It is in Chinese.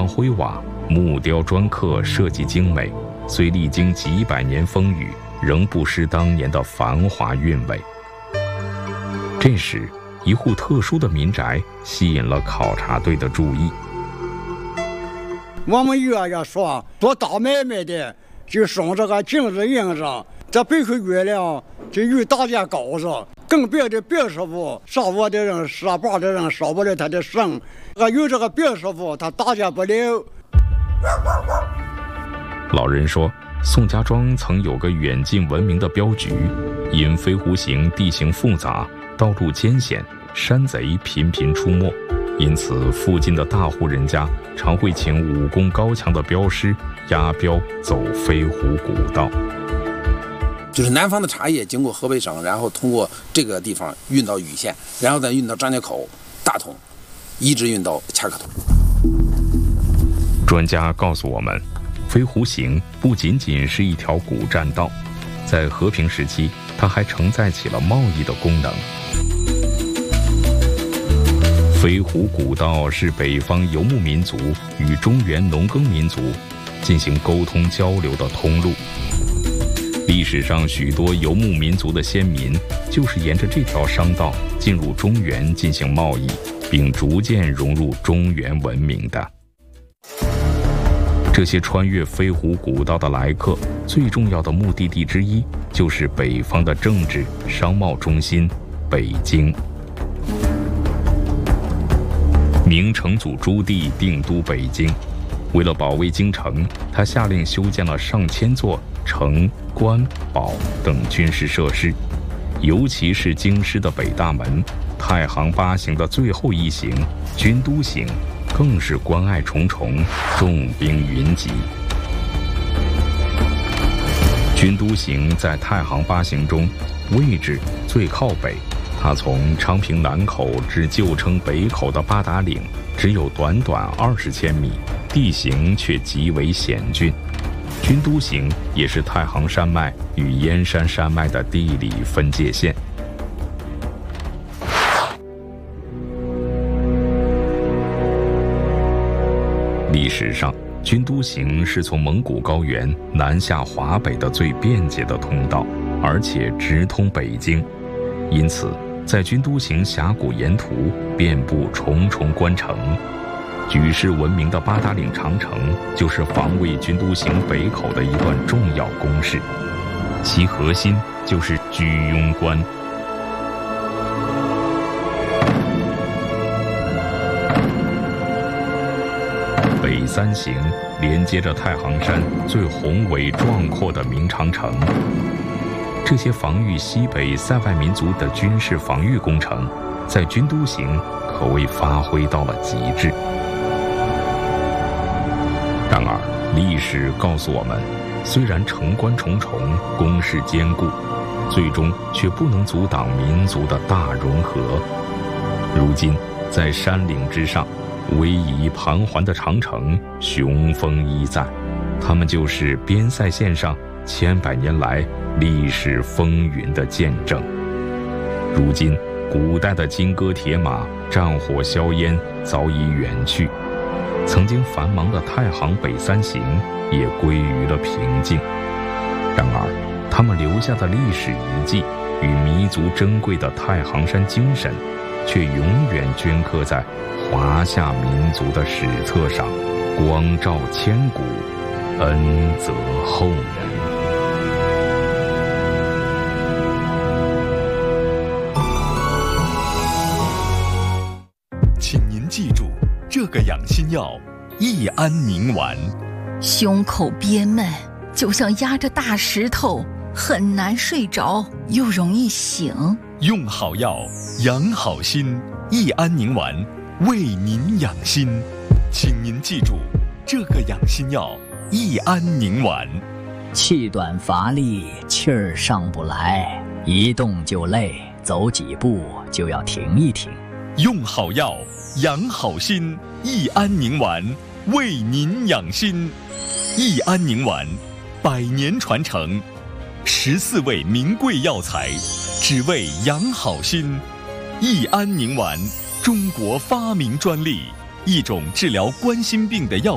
墙灰瓦、木雕砖刻设计精美，虽历经几百年风雨，仍不失当年的繁华韵味。这时，一户特殊的民宅吸引了考察队的注意。 我们爷爷说，做大买卖的就生这个近视眼上，这背后月亮就与大家高着，跟别的别师傅杀我的人、杀把的人烧不了他的肾，有这个别师傅他打架不了。 老人说，宋家庄曾有个远近闻名的镖局，因飞狐形地形复杂，道路艰险，山贼频频出没，因此附近的大户人家常会请武功高强的镖师押镖走飞狐古道。 就是南方的茶叶经过河北省，然后通过这个地方运到禹县，然后再运到张家口、大同，一直运到恰克图。 专家告诉我们，飞狐形不仅仅是一条古栈道，在和平时期，它还承载起了贸易的功能。飞狐古道是北方游牧民族与中原农耕民族进行沟通交流的通路。历史上许多游牧民族的先民就是沿着这条商道进入中原进行贸易，并逐渐融入中原文明的。这些穿越飞狐古道的来客，最重要的目的地之一就是北方的政治商贸中心北京。明成祖朱棣定都北京，为了保卫京城，他下令修建了上千座城、关、堡等军事设施，尤其是京师的北大门、太行八行的最后一行军都行，更是关爱重重，重兵云集。军都行在太行八行中位置最靠北，它从昌平南口至旧称北口的八达岭只有短短20千米，地形却极为险峻。军都行也是太行山脉与燕山山脉的地理分界线。历史上，军都行是从蒙古高原南下华北的最便捷的通道，而且直通北京。因此，在军都行峡谷沿途遍布重重关城。举世闻名的八达岭长城就是防卫军都行北口的一段重要工事，其核心就是居庸关。北三行连接着太行山最宏伟壮阔的明长城，这些防御西北塞外民族的军事防御工程，在军都行可谓发挥到了极致。然而，历史告诉我们，虽然城关重重，工事坚固，最终却不能阻挡民族的大融合。如今，在山岭之上，逶迤盘桓的长城雄风依在，它们就是边塞线上千百年来历史风云的见证。如今，古代的金戈铁马、战火硝烟早已远去，曾经繁忙的太行北三行也归于了平静。然而，他们留下的历史遗迹与弥足珍贵的太行山精神，却永远镌刻在华夏民族的史册上，光照千古，恩泽后人。 请您记住这个养心药益安宁丸。 胸口憋闷，就像压着大石头，很难睡着，又容易醒。 用好药，养好心，益安宁丸为您养心。请您记住这个养心药益安宁丸。 气短乏力，气儿上不来，一动就累，走几步就要停一停。 用好药，养好心，益安宁丸为您养心。益安宁丸100年传承，14味名贵药材，只为养好心。益安宁丸，中国发明专利，一种治疗冠心病的药